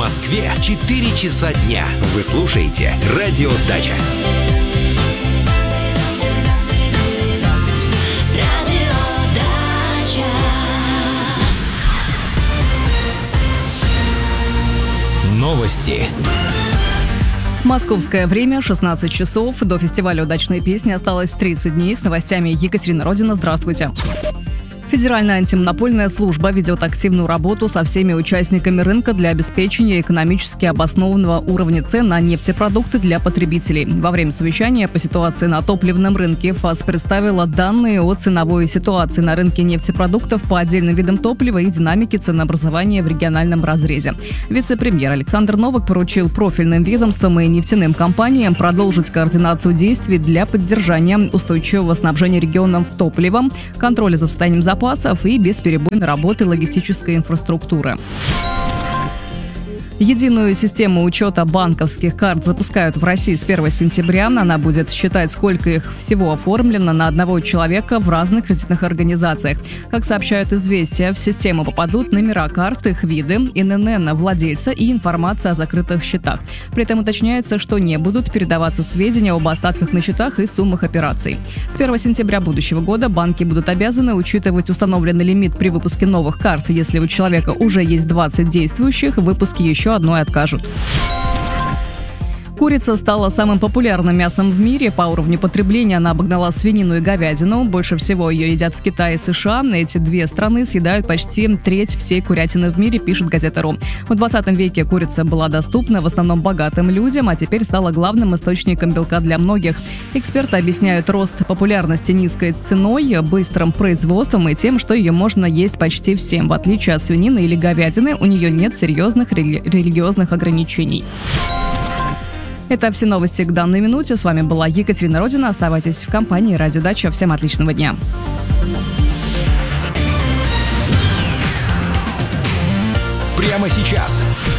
Москве 4 часа дня. Вы слушаете «Радио Дача». Новости. Московское время 16 часов. До фестиваля «Удачные песни» осталось 30 дней. С новостями Екатерина Родина. Здравствуйте. Федеральная антимонопольная служба ведет активную работу со всеми участниками рынка для обеспечения экономически обоснованного уровня цен на нефтепродукты для потребителей. Во время совещания по ситуации на топливном рынке ФАС представила данные о ценовой ситуации на рынке нефтепродуктов по отдельным видам топлива и динамике ценообразования в региональном разрезе. Вице-премьер Александр Новак поручил профильным ведомствам и нефтяным компаниям продолжить координацию действий для поддержания устойчивого снабжения регионов топливом, контроля за состоянием запасов и бесперебойной работы логистической инфраструктуры. Единую систему учета банковских карт запускают в России с 1 сентября. Она будет считать, сколько их всего оформлено на одного человека в разных кредитных организациях. Как сообщают «Известия», в систему попадут номера карт, их виды, ИНН владельца и информация о закрытых счетах. При этом уточняется, что не будут передаваться сведения об остатках на счетах и суммах операций. С 1 сентября будущего года банки будут обязаны учитывать установленный лимит при выпуске новых карт. Если у человека уже есть 20 действующих, в выпуске еще одной откажут. Курица стала самым популярным мясом в мире. По уровню потребления она обогнала свинину и говядину. Больше всего ее едят в Китае и США. Эти две страны съедают почти треть всей курятины в мире, пишет газета.ру. В 20 веке курица была доступна в основном богатым людям, а теперь стала главным источником белка для многих. Эксперты объясняют рост популярности низкой ценой, быстрым производством и тем, что ее можно есть почти всем. В отличие от свинины или говядины, у нее нет серьезных религиозных ограничений. Это все новости к данной минуте. С вами была Екатерина Родина. Оставайтесь в компании «Радио Дача». Всем отличного дня. Прямо сейчас